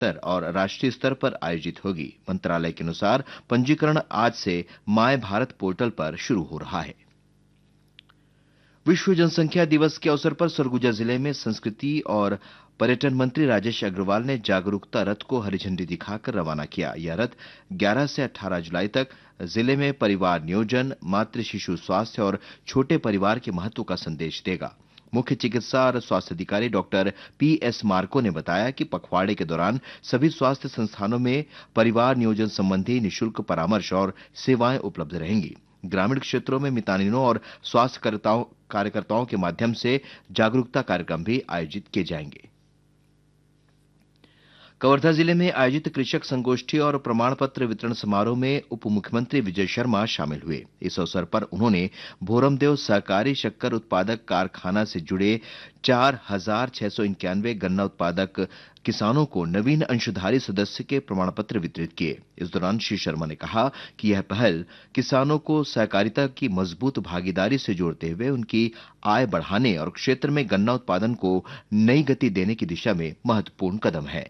स्तर और राष्ट्रीय स्तर पर आयोजित होगी। मंत्रालय के अनुसार पंजीकरण आज से माय भारत पोर्टल पर शुरू हो रहा है। विश्व जनसंख्या दिवस के अवसर पर सरगुजा जिले में संस्कृति और पर्यटन मंत्री राजेश अग्रवाल ने जागरूकता रथ को हरी झंडी दिखाकर रवाना किया। यह रथ 11 से 18 जुलाई तक जिले में परिवार नियोजन, मातृ शिशु स्वास्थ्य और छोटे परिवार के महत्व का संदेश देगा। मुख्य चिकित्सा और स्वास्थ्य अधिकारी डॉक्टर पीएस मार्को ने बताया कि पखवाड़े के दौरान सभी स्वास्थ्य संस्थानों में परिवार नियोजन संबंधी निःशुल्क परामर्श और सेवाएं उपलब्ध रहेंगी। ग्रामीण क्षेत्रों में मितानिनों और स्वास्थ्य कार्यकर्ताओं के माध्यम से जागरूकता कार्यक्रम भी आयोजित किए जाएंगे। कवर्धा जिले में आयोजित कृषक संगोष्ठी और प्रमाण पत्र वितरण समारोह में उप मुख्यमंत्री विजय शर्मा शामिल हुए। इस अवसर पर उन्होंने भोरमदेव सहकारी शक्कर उत्पादक कारखाना से जुड़े 4,691 गन्ना उत्पादक किसानों को नवीन अंशधारी सदस्य के प्रमाण पत्र वितरित किए। इस दौरान श्री शर्मा ने कहा कि यह पहल किसानों को सहकारिता की मजबूत भागीदारी से जोड़ते हुए उनकी आय बढ़ाने और क्षेत्र में गन्ना उत्पादन को नई गति देने की दिशा में महत्वपूर्ण कदम है।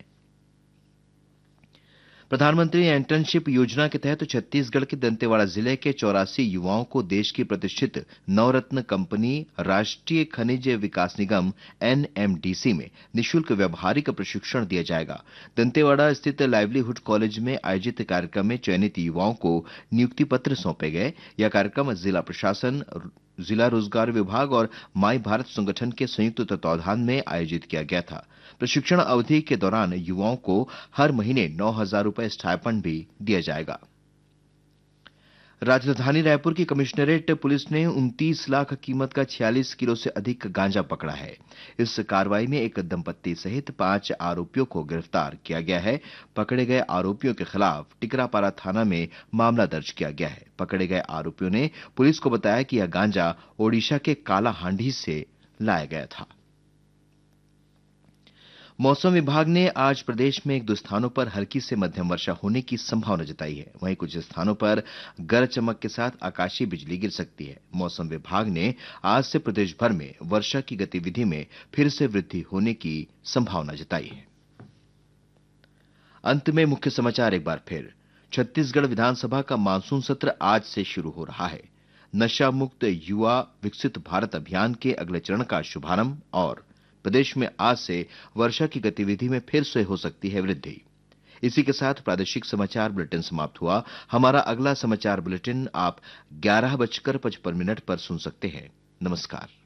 प्रधानमंत्री इंटर्नशिप योजना के तहत छत्तीसगढ़ के दंतेवाड़ा जिले के 84 युवाओं को देश की प्रतिष्ठित नवरत्न कंपनी राष्ट्रीय खनिज विकास निगम एनएमडीसी में निःशुल्क व्यावहारिक प्रशिक्षण दिया जाएगा। दंतेवाड़ा स्थित लाइवलीहुड कॉलेज में आयोजित कार्यक्रम में चयनित युवाओं को नियुक्ति पत्र सौंपे गए। यह कार्यक्रम जिला प्रशासन, जिला रोजगार विभाग और माई भारत संगठन के संयुक्त तत्वावधान में आयोजित किया गया था। प्रशिक्षण अवधि के दौरान युवाओं को हर महीने 9,000 रुपए स्टाइपेंड भी दिया जाएगा। राजधानी रायपुर की कमिश्नरेट पुलिस ने 29 लाख कीमत का 46 किलो से अधिक गांजा पकड़ा है। इस कार्रवाई में एक दंपत्ति सहित 5 आरोपियों को गिरफ्तार किया गया है। पकड़े गए आरोपियों के खिलाफ टिकरापारा थाना में मामला दर्ज किया गया है। पकड़े गए आरोपियों ने पुलिस को बताया कि यह गांजा ओडिशा के कालाहांडी से लाया गया था। मौसम विभाग ने आज प्रदेश में एक दो स्थानों पर हल्की से मध्यम वर्षा होने की संभावना जताई है। वहीं कुछ स्थानों पर गरज चमक के साथ आकाशीय बिजली गिर सकती है। मौसम विभाग ने आज से प्रदेश भर में वर्षा की गतिविधि में फिर से वृद्धि होने की संभावना जताई है। अंत में मुख्य समाचार एक बार फिर। छत्तीसगढ़ विधानसभा का मानसून सत्र आज से शुरू हो रहा है। नशा मुक्त युवा विकसित भारत अभियान के अगले चरण का शुभारंभ और प्रदेश में आज से वर्षा की गतिविधि में फिर से हो सकती है वृद्धि। इसी के साथ प्रादेशिक समाचार बुलेटिन समाप्त हुआ। हमारा अगला समाचार बुलेटिन आप 11:55 पर सुन सकते हैं। नमस्कार।